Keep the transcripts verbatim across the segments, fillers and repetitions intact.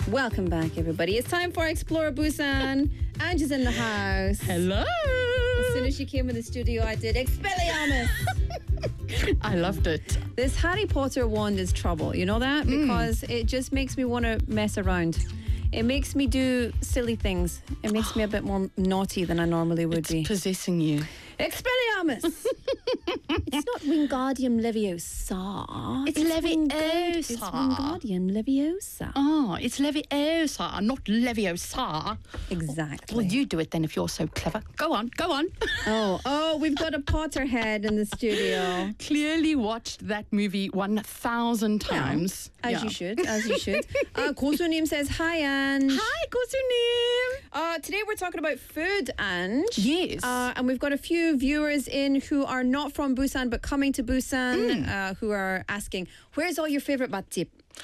Welcome back, everybody. It's time for Explore Busan. Angie's in the house. Hello. As soon as she came in the studio, I did Expelliarmus. I loved it. This Harry Potter wand is trouble. You know that? Because it just makes me want to mess around. It makes me do silly things. It makes me a bit more naughty than I normally would It's be. possessing you. Expelliarmus! It's not Wingardium Leviosa. It's Wingard- Leviosa. It's Wingardium Leviosa. Oh, it's Leviosa, not Leviosa. Exactly. Well, you do it then if you're so clever. Go on, go on. Oh, oh, we've got a Potterhead in the studio. Clearly watched that movie one thousand times. As Yeah. you should, as you should. Uh, Kosunim says, hi, Ange. Hi, Kosunim. Uh, today we're talking about food, Ange. Yes. Uh, and we've got a few viewers in who are not from Busan but coming to Busan uh, who are asking, where's all your favorite matjip?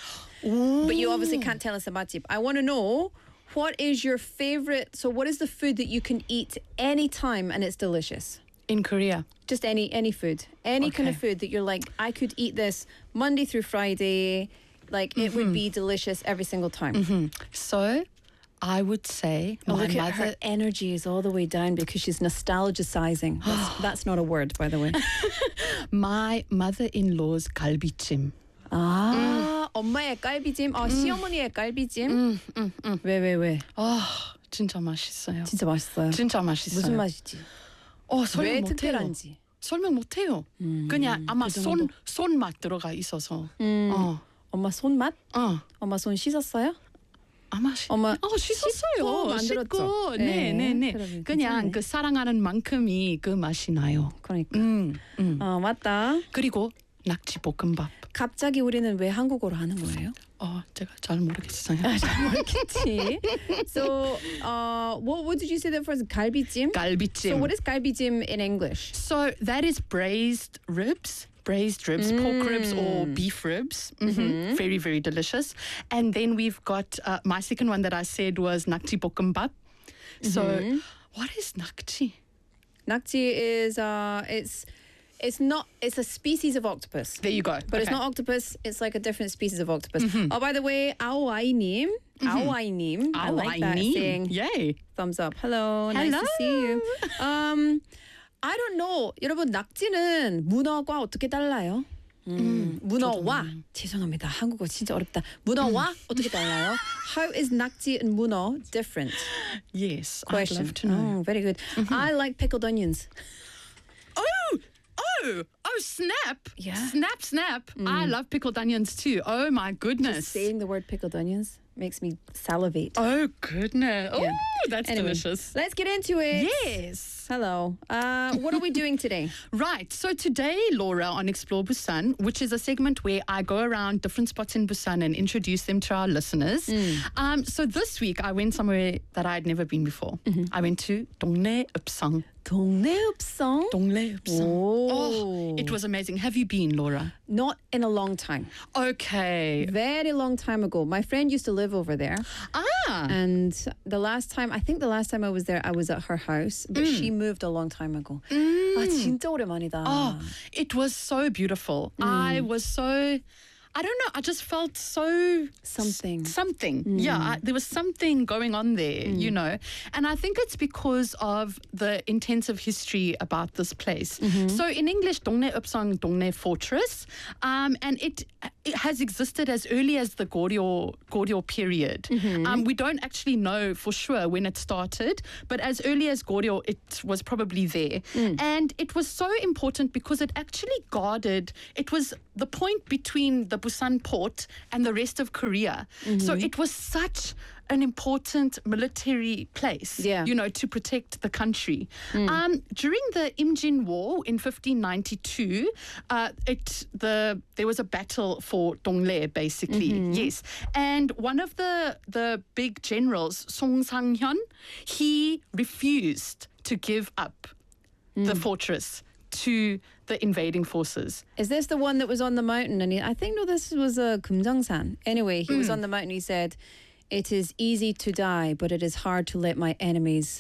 But you obviously can't tell us a matjip. I want to know, what is your favorite, so what is the food that you can eat anytime and it's delicious? In Korea. Just any any food. Any kind of Okay. food that you're like, I could eat this Monday through Friday. Like, it would be delicious every single time. So, I would say Oh, my look at mother... her energy is all the way down because she's nostalgicizing. That's, that's not a word, by the way. My mother-in-law's galbichim. 아, 엄마의 갈비찜. 아, 시어머니의 갈비찜. 왜, 왜, 왜? 아, 진짜 맛있어요. 진짜 맛있어요. 진짜 맛있어요. 무슨 맛이지? 어, 왜 설명 못해요. 특별한지. 설명 못해요. 그냥 아마 그 손, 정도? 손맛 들어가 있어서. 음, 어, 엄마 손맛? 어. 엄마 손 씻었어요? 아마 시, 엄마 어, 씻었어요. 씻고 만들었죠? 씻고. 네, 네, 네, 네. 그러면 그냥 괜찮네. 그 사랑하는 만큼이 그 맛이 나요. 그러니까. 음, 음. 어, 맞다. 그리고 낙지 볶음밥. 갑자기 우리는 왜 한국어로 하는 거예요? 어, 제가 잘 모르겠어요. 잘 모르겠지. So, uh, what, what did you say that first? 갈비찜? 갈비찜. So what is 갈비찜 in English? So that is braised ribs, braised ribs, pork ribs or beef ribs. Mhm. Very, very delicious. And then we've got uh, my second one that I said was nakji bokkeumbap. So what is nakji? Nakji is uh, it's it's not it's a species of octopus. There you go. But it's Okay. not octopus, it's like a different species of octopus. Oh, by the way, Aoainim, Aoainim, I like that Awaini. saying. Yay. Thumbs up. Hello, nice to see you. Um, I don't know. 여러분, 낙지는 문어과 어떻게 달라요? 음, 문어와 죄송합니다. 한국어 진짜 어렵다. 문어와 어떻게 달라요? How is 낙지 and 문어 different? Yes. Question. I'd love to know. Oh, very good. I like pickled onions. Oh, oh, oh, snap. Yeah. Snap, snap. I love pickled onions too. Oh, my goodness. Saying the word pickled onions makes me salivate. Oh, goodness. Oh, Yeah. that's Anyway, delicious. let's get into it. Yes. Hello. Uh, what are we doing today? Right. So today, Laura, on Explore Busan, which is a segment where I go around different spots in Busan and introduce them to our listeners. Um, so this week, I went somewhere that I had never been before. I went to Dongnae Upsang. 동네읍성? Dongnae Upsang. Oh. Oh, it was amazing. Have you been, Laura? Not in a long time. Okay. Very long time ago. My friend used to live over there. Ah. And the last time, I think the last time I was there, I was at her house. But she moved a long time ago. 아, 진짜 오랜만이다. Oh, it was so beautiful. I was so, I don't know, I just felt so... Something. s- something. Yeah, I, there was something going on there, you know. And I think it's because of the intensive history about this place. So in English, Dongnae Upsang Dongnae Fortress, um, and it, it has existed as early as the Goryeo, Goryeo period. Um, we don't actually know for sure when it started, but as early as Goryeo, it was probably there. And it was so important because it actually guarded, it was the point between the Busan port and the rest of Korea. So it was such an important military place, Yeah. you know, to protect the country. Um, during the Imjin War in fifteen ninety-two, uh, it the there was a battle for Donglae, basically, yes. And one of the the big generals, Song Sang-hyun, he refused to give up the fortress to the invading forces. Is this the one that was on the mountain? And he, I think, no, this was a uh, Kumjangsan. Anyway, he was on the mountain. He said, it is easy to die, but it is hard to let my enemies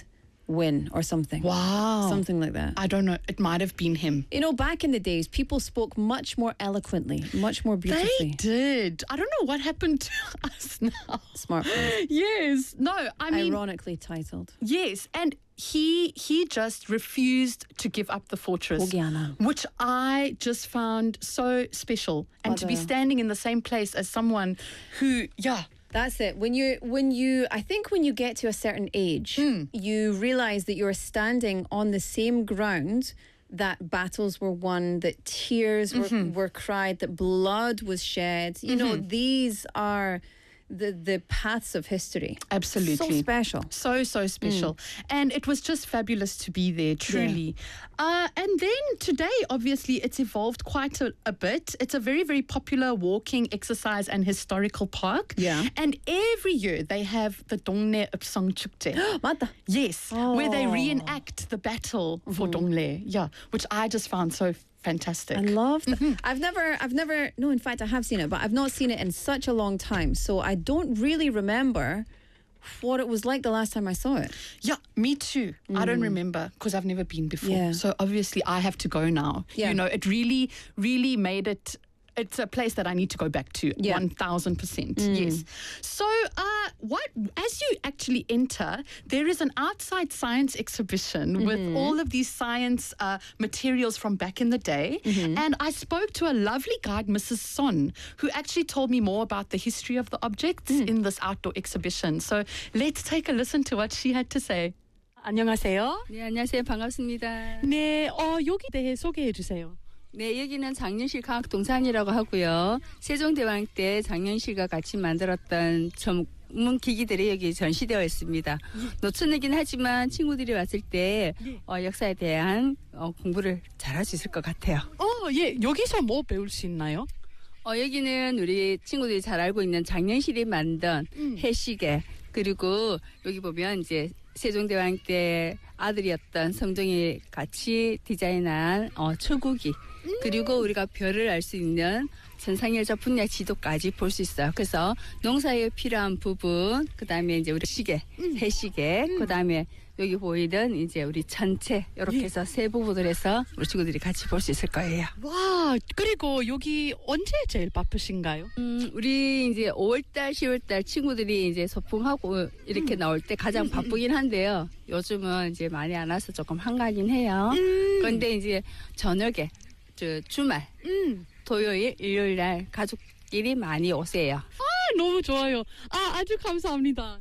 win or something. Wow. Something like that. I don't know. It might have been him. You know, back in the days, people spoke much more eloquently, much more beautifully. They did. I don't know what happened to us now. Smartphone. Yes. No, I mean. Ironically titled. Yes. And he he just refused to give up the fortress, Pogiana. which I just found so special. And to be 맞아요. standing in the same place as someone who, yeah. That's it. When you, when you, I think when you get to a certain age, you realize that you're standing on the same ground that battles were won, that tears were, were cried, that blood was shed. You know, these are the the paths of history. Absolutely. So special. So, so special. Mm. And it was just fabulous to be there, truly. Yeah. Uh, and then today, obviously, it's evolved quite a, a bit. It's a very, very popular walking, exercise and historical park. Yeah. And every year they have the Dongne Upsang Chukte. 맞다. Yes, Oh. where they reenact the battle for Dongle. Yeah, which I just found so fantastic. I love that. I've never, I've never, no, in fact, I have seen it, but I've not seen it in such a long time. So I don't really remember what it was like the last time I saw it. Yeah, me too. I don't remember because I've never been before. Yeah. So obviously I have to go now. Yeah. You know, it really, really made it. It's a place that I need to go back to, Yeah. one thousand percent, yes. So uh, what? As you actually enter, there is an outside science exhibition with all of these science uh, materials from back in the day. And I spoke to a lovely guide, Missus Son, who actually told me more about the history of the objects in this outdoor exhibition. So let's take a listen to what she had to say. 안녕하세요. 네, 안녕하세요. 반갑습니다. 네, 어, 여기 대해 소개해 주세요. 네, 여기는 장년실 과학동산이라고 하고요. 세종대왕 때 장년실과 같이 만들었던 전문 기기들이 여기 전시되어 있습니다. 노천이긴 하지만 친구들이 왔을 때 어, 역사에 대한 어, 공부를 잘할 수 있을 것 같아요. 어, 예, 여기서 뭐 배울 수 있나요? 어, 여기는 우리 친구들이 잘 알고 있는 장년실이 만든 해시계, 그리고 여기 보면 이제 세종대왕 때 아들이었던 성종이 같이 디자인한 어, 초국이, 그리고 우리가 별을 알 수 있는 전상열자 분야 지도까지 볼 수 있어요. 그래서 농사에 필요한 부분, 그 다음에 이제 우리 시계, 해시계, 그 다음에 여기 보이던 이제 우리 천체, 이렇게 해서 세 부분을 해서 우리 친구들이 같이 볼 수 있을 거예요. 와, 그리고 여기 언제 제일 바쁘신가요? 음, 우리 이제 오월달, 시월달 친구들이 이제 소풍하고 이렇게 나올 때 가장 바쁘긴 한데요. 요즘은 이제 많이 안 와서 조금 한가하긴 해요. 그런데 이제 저녁에, 저 주말, 토요일, 일요일 날 가족끼리 많이 오세요. 아, 너무 좋아요. 아, 아주 감사합니다.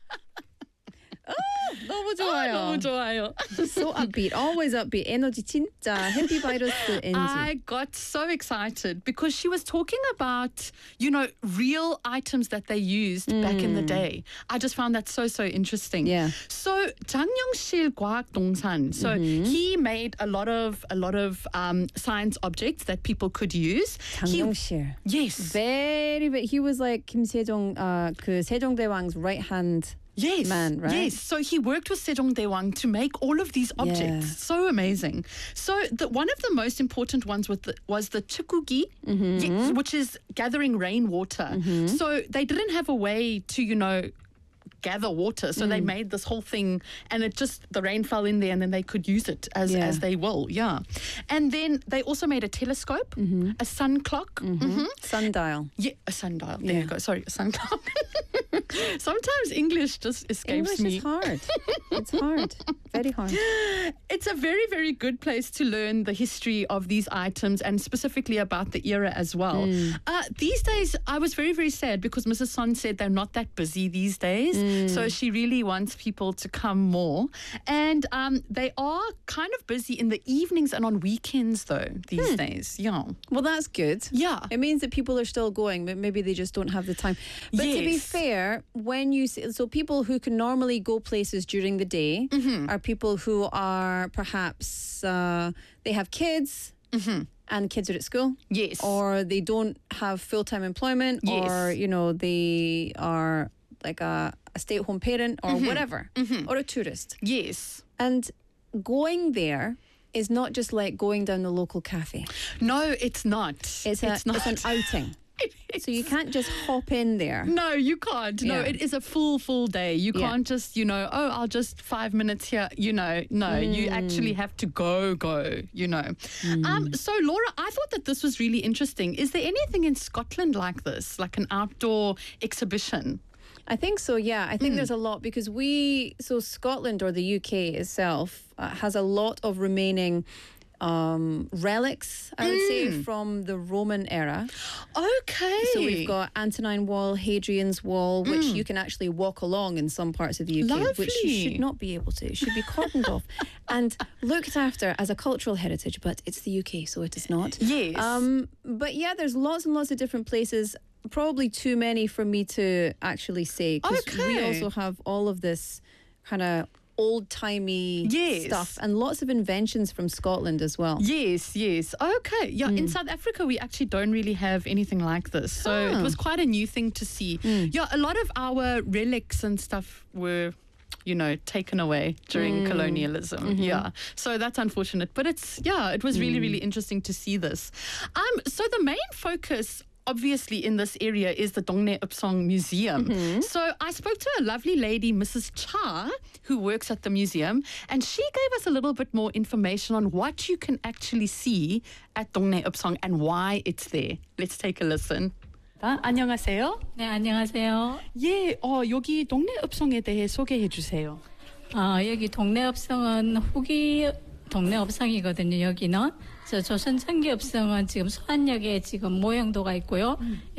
너무 좋아요. 너무 좋아요. So upbeat, always upbeat. 에너지 진짜 happy virus 엔지. I got so excited because she was talking about, you know, real items that they used back in the day. I just found that so, so interesting. Yeah. So 장영실 과학동산. So he made a lot of a lot of um, science objects that people could use. He- 장영실. yes. Very, very, he was like Kim Sejong, uh, 그 세종대왕's right hand. Yes, man, right? Yes, so he worked with Sejong Daewang to make all of these objects. Yeah. So amazing. So the, one of the most important ones with the, was the chukugi, yes, which is gathering rainwater. So they didn't have a way to, you know, gather water, so they made this whole thing, and it just, the rain fell in there and then they could use it as Yeah. as they will. Yeah. And then they also made a telescope, a sun clock. Mhm. Sundial. Yeah, a sundial. There Yeah. you go. Sorry, a sun clock. Sometimes English just escapes English me. is hard. It's hard. Very hard. It's a very, very good place to learn the history of these items and specifically about the era as well. Uh, these days, I was very, very sad because Missus Son said they're not that busy these days. So she really wants people to come more. And um, they are kind of busy in the evenings and on weekends, though, these days. Yeah. Well, that's good. Yeah. It means that people are still going, but maybe they just don't have the time. But to be Yes. fair, when you see, so people who can normally go places during the day are people who are perhaps uh, they have kids and kids are at school. Yes. Or they don't have full-time employment, Yes. or you know they are like a, a stay-at-home parent or whatever, or a tourist. Yes. And going there is not just like going down the local cafe. No, it's not. It's, a, not. it's an outing. So you can't just hop in there. No, you can't. No, Yeah. it is a full, full day. You Yeah. can't just, you know, oh, I'll just five minutes here. You know, no, you Mm. actually have to go, go, you know. Um, so, Laura, I thought that this was really interesting. Is there anything in Scotland like this, like an outdoor exhibition? I think so, yeah. I think there's a lot because we, so Scotland or the U K itself uh, has a lot of remaining um, relics, I would say, from the Roman era. Okay. So we've got Antonine Wall, Hadrian's Wall, which you can actually walk along in some parts of the U K, which you Lovely. should not be able to. It should be cordoned off and looked after as a cultural heritage, but it's the U K, so it is not. Yes. Um, but yeah, there's lots and lots of different places. Probably too many for me to actually say because we Okay. also have all of this kind of old-timey Yes. stuff and lots of inventions from Scotland as well. Yes, yes. Okay. Yeah, in South Africa, we actually don't really have anything like this. So it Huh. was quite a new thing to see. Yeah, a lot of our relics and stuff were, you know, taken away during colonialism. Yeah. So that's unfortunate. But it's, yeah, it was really, really interesting to see this. Um, so the main focus obviously in this area is the Dongne Upsong Museum. So I spoke to a lovely lady, Missus Cha, who works at the museum, and she gave us a little bit more information on what you can actually see at Dongne Upsong and why it's there. Let's take a listen. 아, 안녕하세요. 네, 안녕하세요. 예, 어, 여기 동네 읍성에 대해 소개해 주세요. 아, 여기 동네 읍성은 후기 동네 읍성이거든요. 여기는 저 조선 청기 읍성은 지금 소안역에 지금 모형도가 있고요.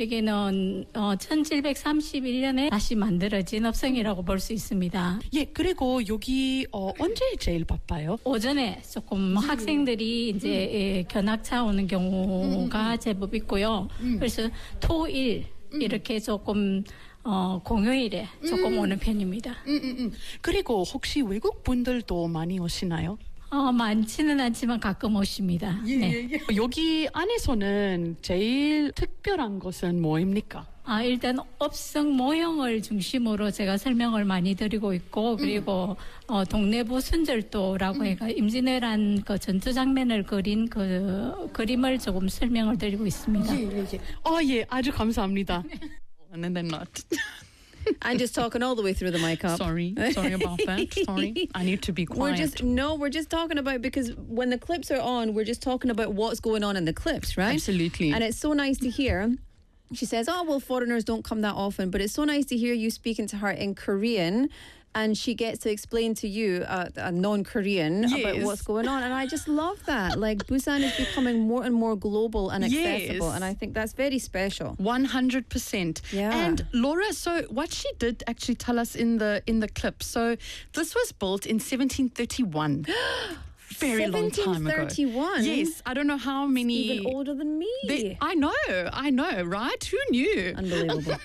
여기는 어, 천칠백삼십일 년에 다시 만들어진 읍성이라고 볼 수 있습니다. 예, 그리고 여기 어, 언제 제일 바빠요? 오전에 조금 학생들이 이제 예, 견학차 오는 경우가 제법 있고요. 그래서 토일 이렇게 조금 어, 공휴일에 조금 오는 편입니다. 음, 음, 음. 그리고 혹시 외국 분들도 많이 오시나요? 어, 많지는 않지만 가끔 오십니다. 네. 여기 안에서는 제일 특별한 것은 뭐입니까? 아, 일단 업성 모형을 중심으로 제가 설명을 많이 드리고 있고 그리고 어, 동래부 순절도라고 해가 임진왜란 그 전투 장면을 그린 그 그림을 조금 설명을 드리고 있습니다. 예, 예, 예. 어, 예, 아주 감사합니다. And then they're not. I'm just talking all the way through the mic up. Sorry. Sorry about that. Sorry. I need to be quiet. We're just no, we're just talking about because when the clips are on, we're just talking about what's going on in the clips, right? Absolutely. And it's so nice to hear. She says, "Oh well, foreigners don't come that often," but it's so nice to hear you speaking to her in Korean. And she gets to explain to you, uh, a non-Korean, about Yes. what's going on. And I just love that. Like, Busan is becoming more and more global and accessible. Yes. And I think that's very special. one hundred percent. Yeah. And Laura, so what she did actually tell us in the in the clip. So this was built in seventeen thirty-one. Very long time ago. seventeen thirty-one? Yes, I don't know how many. Even older than me. They- I know, I know, right? Who knew? Unbelievable.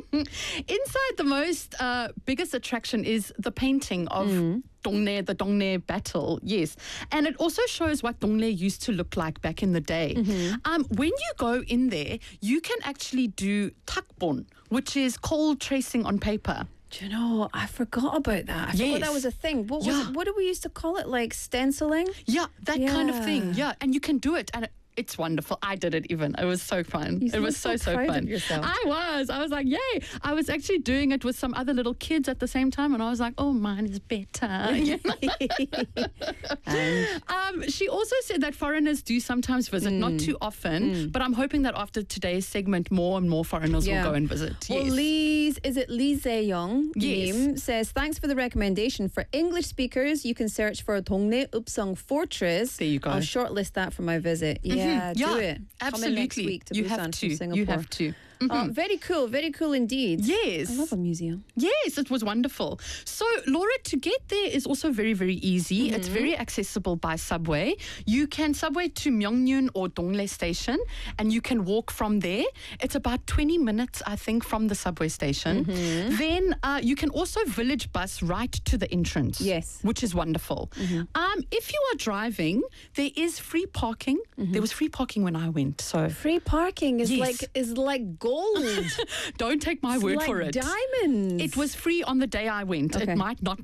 Inside, the most uh, biggest attraction is the painting of Dongne, the Dongne battle. Yes, and it also shows what Dongne used to look like back in the day. Um, when you go in there, you can actually do takbon, which is cold tracing on paper. Do you know, I forgot about that. I forgot Yes. that was a thing. What was Yeah. it, what did we used to call it? Like stenciling? Yeah, that kind of thing. Yeah. Yeah, and you can do it, and it, it's wonderful. I did it even. It was so fun. You it was sound so so so proud of fun. yourself. I was. I was like, yay! I was actually doing it with some other little kids at the same time, and I was like, oh, mine is better. You know? And Um, she also said that foreigners do sometimes visit, not too often, but I'm hoping that after today's segment, more and more foreigners Yeah. will go and visit. well, Yes. Lee's, is it Lee Zae-young? Yes. Name says, thanks for the recommendation. For English speakers, you can search for Dongne Upsong Fortress. There you go. I'll shortlist that for my visit. Yeah, do yeah, it. absolutely. Coming next week to you Busan have from to. Singapore. You have to. Oh, very cool, very cool indeed. Yes. I love a museum. Yes, it was wonderful. So, Laura, to get there is also very, very easy. It's very accessible by subway. You can subway to Myeongnyun or Dongle Station, and you can walk from there. It's about twenty minutes, I think, from the subway station. Then uh, you can also village bus right to the entrance. Yes. Which is wonderful. Um, if you are driving, there is free parking. There was free parking when I went. So, Free parking is Yes. like is like gold. don't take my It's word like for it. diamonds. It was free on the day I went. Okay. It might not be.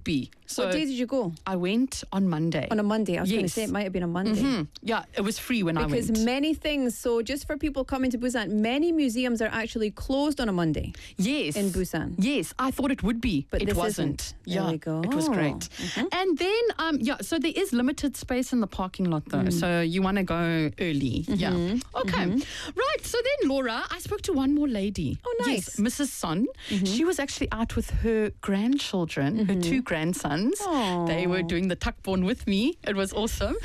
So what day did you go? I went on Monday. On a Monday. I was going to Yes. say it might have been a Monday. Mhm. Yeah, it was free when Because I went. many things, so just for people coming to Busan, many museums are actually closed on a Monday Yes. in Busan. Yes, I thought it would be, But it this wasn't. isn't. There Yeah, we go. it was great. Mhm. And then, um, yeah, so there is limited space in the parking lot though, so you want to go early. Yeah. Okay. Right. So then, Laura, I spoke to one more lady. Oh, nice. Yes, Missus Son. She was actually out with her grandchildren, her two grandsons. Aw. They were doing the takbon with me. It was awesome.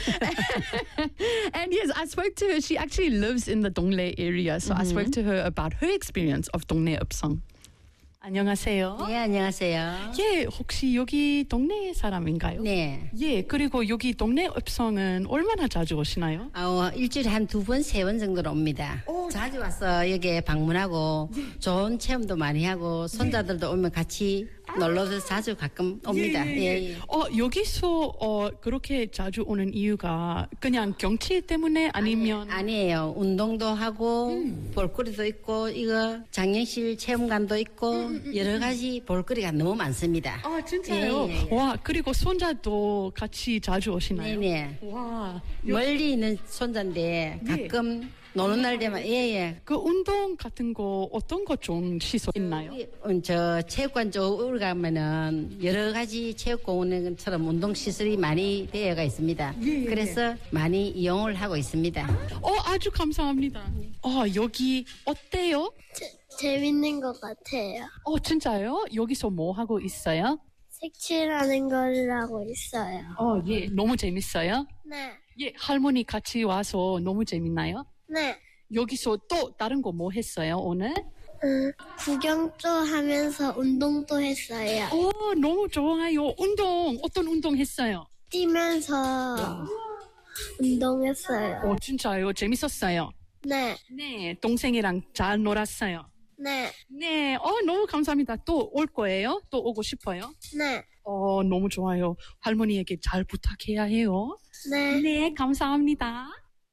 And yes, I spoke to her. She actually lives in the Dongle area, so I spoke to her about her experience of Dongle Upsang. 안녕하세요. 네, 안녕하세요. 예, 혹시 여기 동네 사람인가요? 네. 예, 그리고 여기 동네 읍성은 얼마나 자주 오시나요? 어, 일주일에 한 두 번, 세 번 정도로 옵니다. 자주 와서 여기에 방문하고 좋은 체험도 많이 하고 손자들도 오면 같이 놀러서 자주 가끔 옵니다. 예, 예. 어, 여기서 어, 그렇게 자주 오는 이유가 그냥 경치 때문에 아니면 아니에요. 운동도 하고 볼거리도 있고 이거 장례실 체험관도 있고 여러 가지 볼거리가 너무 많습니다. 아, 진짜요? 예, 예, 예. 와, 그리고 손자도 같이 자주 오시나요? 네네. 와, 멀리 있는 손자인데 가끔 노는 날 되면 예예. 그 운동 같은 거 어떤 거 좀 시설 있나요? 음, 저 체육관 쪽으로 가면은 여러 가지 체육공원처럼 운동 시설이 많이 되어가 있습니다. 그래서 많이 이용을 하고 있습니다. 어, 아주 감사합니다. 어, 여기 어때요? 재밌는 것 같아요. 어, 진짜요? 여기서 뭐 하고 있어요? 색칠하는 거를 하고 있어요. 어, 예, 너무 재밌어요? 네, 예, 할머니 같이 와서 너무 재밌나요? 네. 여기서 또 다른 거 뭐 했어요, 오늘? 음, 구경도 하면서 운동도 했어요. 오, 너무 좋아요. 운동, 어떤 운동 했어요? 뛰면서 운동했어요. 어, 진짜요? 재밌었어요? 네, 네, 동생이랑 잘 놀았어요. 네, 네, 어, 너무 감사합니다. 또 올 거예요? 또 오고 싶어요? 네, 어, 너무 좋아요. 할머니에게 잘 부탁해야 해요. 네. 네, 감사합니다.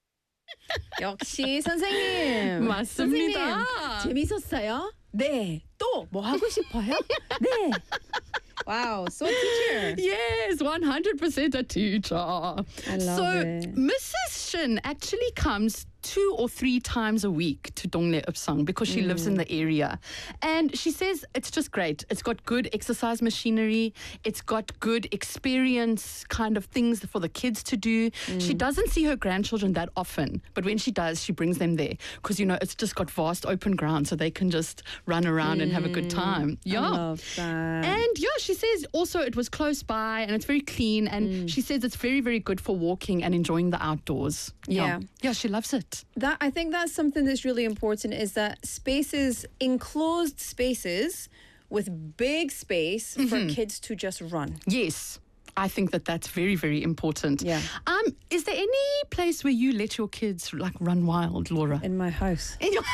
역시 선생님. 맞습니다. 선생님, 재밌었어요? 네. 또 뭐 하고 싶어요? 네. Wow, so a teacher. Yes, one hundred percent a teacher. I love so it. Missus Shin actually comes two or three times a week to Dongle Upsang because she lives in the area. And she says it's just great. It's got good exercise machinery. It's got good experience kind of things for the kids to do. She doesn't see her grandchildren that often, but when she does, she brings them there because, you know, it's just got vast open ground so they can just run around and have a good time. Yeah. I love that. And yeah, she says also it was close by and it's very clean. And she says it's very, very good for walking and enjoying the outdoors. Yeah. Yeah, she loves it. That I think that's something that's really important is that spaces, enclosed spaces with big space for kids to just run. Yes. I think that that's very, very important. Yeah. Um, is there any place where you let your kids like run wild, Laura? In my house. In your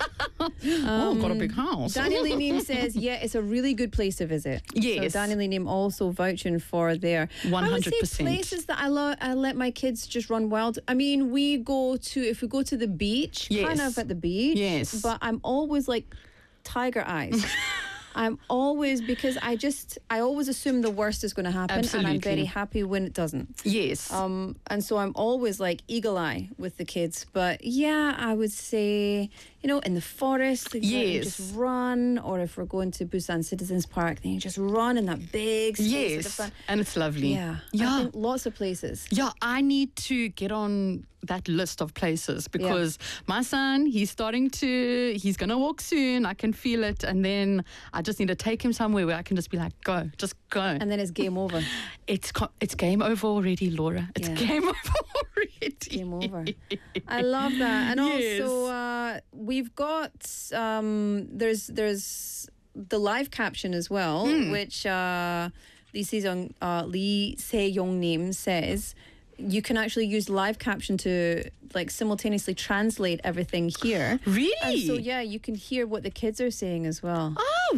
oh, got a big house. Daniel Neem says, yeah, it's a really good place to visit. Yes. So Daniel Neem also vouching for there. one hundred I would percent. say places that I, lo- I let my kids just run wild. I mean, we go to, if we go to the beach, kind Yes. of at the beach. Yes. But I'm always like tiger eyes. I'm always, because I just, I always assume the worst is going to happen. And I'm Absolutely. very happy when it doesn't. Yes. Um, and so I'm always like eagle eye with the kids. But yeah, I would say, you know, in the forest, like, let them Yes. just run. Or if we're going to Busan Citizens Park, then you just run in that big space. at the yes. front. And it's lovely. Yeah. Yeah. I think lots of places. Yeah, I need to get on that list of places because my son, he's starting to, he's going to walk soon. I can feel it. And then I just need to take him somewhere where I can just be like, go, just go. And then it's game over. it's co- it's game over already, Laura. It's Yeah. game over already. Game over. I love that. And Yes. also, uh, we've got, um, there's, there's the live caption as well, which uh, Lee Se-young, uh, Lee Se-young Nim says, you can actually use live caption to like simultaneously translate everything here. Really? And so yeah, you can hear what the kids are saying as well. Oh,